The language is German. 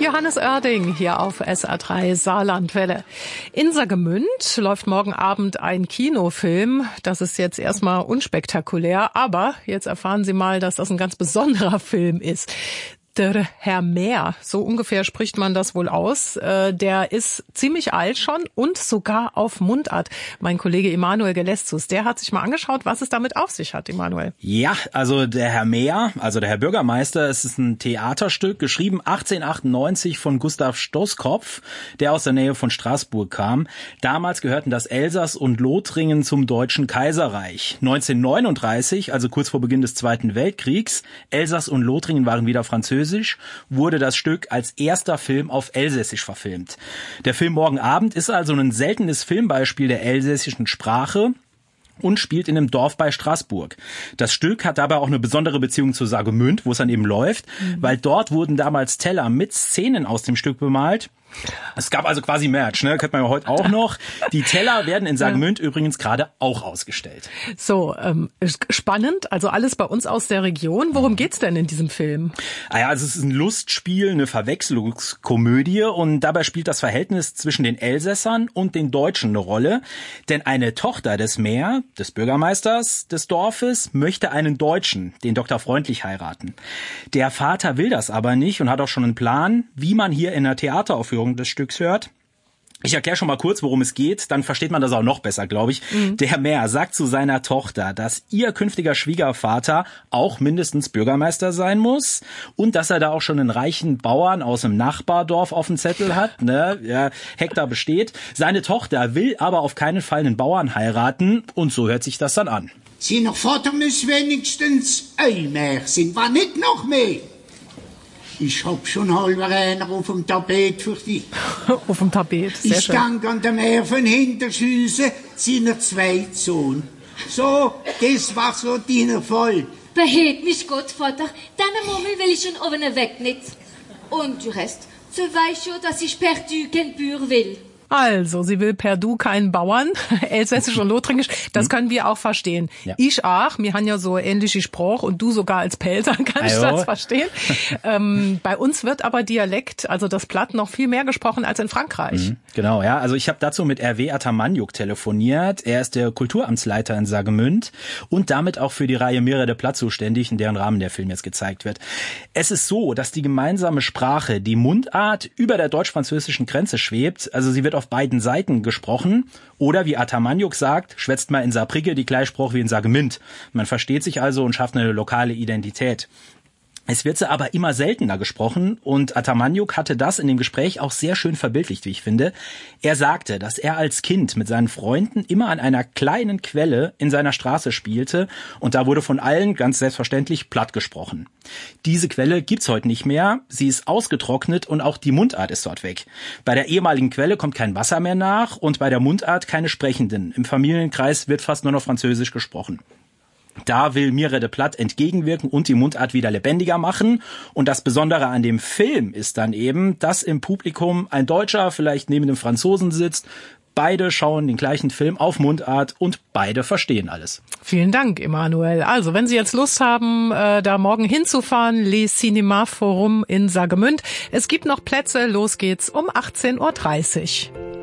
Johannes Oerding hier auf SR3 Saarlandwelle. In Saargemünd läuft morgen Abend ein Kinofilm. Das ist jetzt erstmal unspektakulär, aber jetzt erfahren Sie mal, dass das ein ganz besonderer Film ist. Der Herr Mehr, so ungefähr spricht man das wohl aus, der ist ziemlich alt schon und sogar auf Mundart. Mein Kollege Emanuel Gelestus, der hat sich mal angeschaut, was es damit auf sich hat, Emanuel. Ja, also der Herr Mehr, also der Herr Bürgermeister, es ist ein Theaterstück, geschrieben 1898 von Gustav Stoßkopf, der aus der Nähe von Straßburg kam. Damals gehörten das Elsass und Lothringen zum Deutschen Kaiserreich. 1939, also kurz vor Beginn des Zweiten Weltkriegs, Elsass und Lothringen waren wieder französisch, wurde das Stück als erster Film auf Elsässisch verfilmt. Der Film Morgen Abend ist also ein seltenes Filmbeispiel der elsässischen Sprache und spielt in einem Dorf bei Straßburg. Das Stück hat dabei auch eine besondere Beziehung zu Saargemünd, wo es dann eben läuft, weil dort wurden damals Teller mit Szenen aus dem Stück bemalt. Es gab also quasi Merch, ne? Kennt man ja heute auch noch. Die Teller werden in Saargemünd übrigens gerade auch ausgestellt. So, spannend. Also alles bei uns aus der Region. Worum geht's denn in diesem Film? Also es ist ein Lustspiel, eine Verwechslungskomödie und dabei spielt das Verhältnis zwischen den Elsässern und den Deutschen eine Rolle. Denn eine Tochter des Mehr, des Bürgermeisters des Dorfes, möchte einen Deutschen, den Dr. Freundlich, heiraten. Der Vater will das aber nicht und hat auch schon einen Plan, wie man hier in einer Theateraufführung des Stücks hört. Ich erkläre schon mal kurz, worum es geht, dann versteht man das auch noch besser, glaube ich. Der Mehr sagt zu seiner Tochter, dass ihr künftiger Schwiegervater auch mindestens Bürgermeister sein muss und dass er da auch schon einen reichen Bauern aus dem Nachbardorf auf dem Zettel hat, ne? Ja, Hektar besteht. Seine Tochter will aber auf keinen Fall einen Bauern heiraten und so hört sich das dann an. Seiner Vater muss wenigstens ein Mehr sein, war nicht noch mehr. Ich hab schon halber einer auf dem Tapet für dich. Auf dem Tapet, sehr schön. Ich gang an dem Meer von Hinterschüsse, seiner zweiten Sohn. So, das war so deiner Fall. Behät mich Gott, Vater. Deine Mummel will ich schon oben weg nicht. Und du Rest, so weiß schon, dass ich perdu kein Bür will. Also, sie will per Du keinen Bauern, Elsässisch und Lothringisch, das können wir auch verstehen. Ja. Ich auch, wir haben ja so ähnliche Sprache und du sogar als Pelzer kannst das verstehen. Bei uns wird aber Dialekt, also das Platt, noch viel mehr gesprochen als in Frankreich. Genau, ja, also ich habe dazu mit R.W. Atamanjuk telefoniert. Er ist der Kulturamtsleiter in Saargemünd und damit auch für die Reihe Mirre de Platt zuständig, in deren Rahmen der Film jetzt gezeigt wird. Es ist so, dass die gemeinsame Sprache, die Mundart, über der deutsch-französischen Grenze schwebt, also sie wird auf beiden Seiten gesprochen oder wie Atamanjuk sagt, schwätzt man in Saarbrücke die Gleichspruch wie in Saargemünd. Man versteht sich also und schafft eine lokale Identität. Es wird sie aber immer seltener gesprochen und Atamanjuk hatte das in dem Gespräch auch sehr schön verbildlicht, wie ich finde. Er sagte, dass er als Kind mit seinen Freunden immer an einer kleinen Quelle in seiner Straße spielte und da wurde von allen ganz selbstverständlich platt gesprochen. Diese Quelle gibt's heute nicht mehr, sie ist ausgetrocknet und auch die Mundart ist dort weg. Bei der ehemaligen Quelle kommt kein Wasser mehr nach und bei der Mundart keine Sprechenden. Im Familienkreis wird fast nur noch Französisch gesprochen. Da will Mirre de Platt entgegenwirken und die Mundart wieder lebendiger machen. Und das Besondere an dem Film ist dann eben, dass im Publikum ein Deutscher vielleicht neben dem Franzosen sitzt. Beide schauen den gleichen Film auf Mundart und beide verstehen alles. Vielen Dank, Emanuel. Also, wenn Sie jetzt Lust haben, da morgen hinzufahren, Les Cinema Forum in Saargemünd. Es gibt noch Plätze. Los geht's um 18:30 Uhr.